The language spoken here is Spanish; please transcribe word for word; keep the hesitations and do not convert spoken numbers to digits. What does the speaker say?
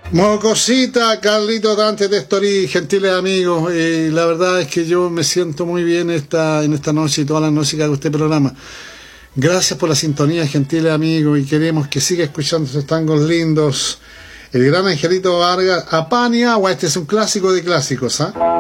Mocosita, Carlito Dante Testori, gentiles amigos, y la verdad es que yo me siento muy bien esta, en esta noche y todas las noches que hago este programa. Gracias por la sintonía, gentiles amigos, y queremos que siga escuchando esos tangos lindos. El gran Angelito Vargas, a pan y agua, este es un clásico de clásicos, ¿ah? ¿eh?